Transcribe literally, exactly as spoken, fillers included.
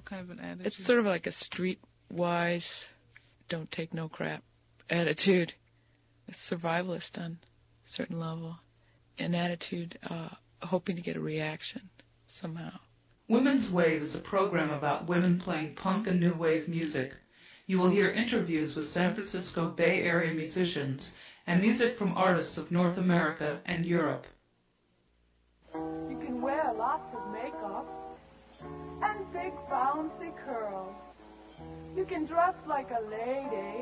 What kind of an attitude? It's sort of like a streetwise, don't take no crap attitude. A survivalist on a certain level. An attitude uh, hoping to get a reaction somehow. Women's Wave is a program about women playing punk and new wave music. You will hear interviews with San Francisco Bay Area musicians and music from artists of North America and Europe. You can wear lots of makeup and big bouncy curls. You can dress like a lady